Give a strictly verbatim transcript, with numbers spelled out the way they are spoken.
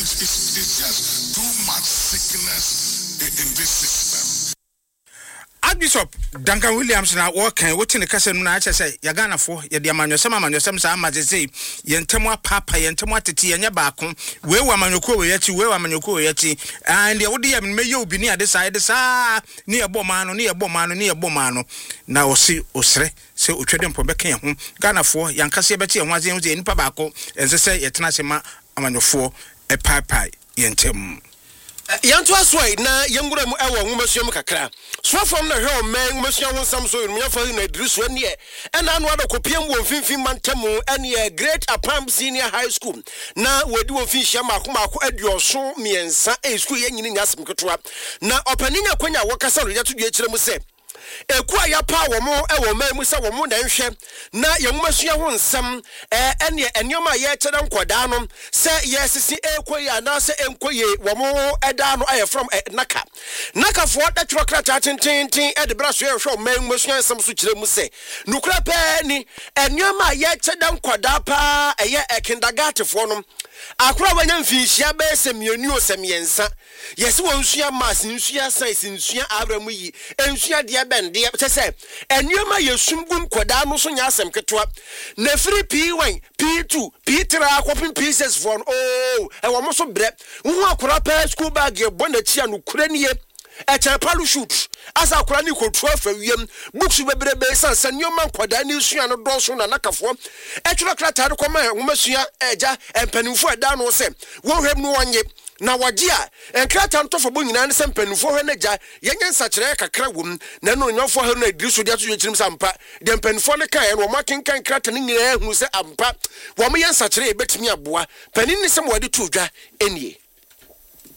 it's, it's just too much sickness in, in this system. Archbishop Duncan Williams na working within the Castle na say Yagana for Yadiaman Yosama Yosama Mazi Yentemwa Papa Yentemwa Titi and Yabako where Wamanoko Yeti where Wamanoko Yeti and the Odiam Mayo be near the side ah near Bomano near Bomano near Bomano now see Osre say Utredium Pobeke home Ghana for Yankasi Betty and Wazin in Pabako and they say Yetanasima Amano for a pie Yentem. Yanto aswai na yengura mu ewo nwomasuam kakra so from na hwe o man nwomasuam ho sam so yirmu yafa na drisu ani e na anu adokopiem wo mfimfim mantamu ane Great Apam Senior High School na wadi wo finhia mako mako aduoso miensa e school yenyini nyasem ketwa na opaninya kwanya wokasa no yato dua kire mu se eku ayapa wo mo e wo man mu se wo mo na nhwe na yenwomasuam ho nsam eh ene enioma ye kyeda nkoda no se yesisi ekoyi ana se enkoyi wo mo eda no aye from naka naka fo da twokra ta tintintin e de braso ye hwe man nwomasuam nsam so kyere mu se nukura pe ni enioma ye kyeda nkoda pa eye kindergarten fo no akura wanya mfinhia be se mienu o se miensa yesi wo nsua mas nsua size nsua abramu yi ensua de bende tese enioma yesum gum koda no so nya asem ketwa na free P one P two P three akopin P six for oh e wo mo so bre hu akura pa school bag ye bona chia no kura nie e chere palu shoot asa akura ni kotu afa wiem books bebrebe sansa nioma nkoda ni sua no doso na nakafo e twira krata de koma homasua eja empanimfo eda no se wo hwem no wonye na wagia enkrata ntofo bo nyina ne se mpanimfo hwe neja yenye nsakire kakra wom na no nyofo ha no adiriso dia so yechirim sampa de mpanimfo ne kan no makenkan krata ne nyina ehunu se ampa wo mo yensakire ebetimi aboa panin ne se mo wade to dwa enie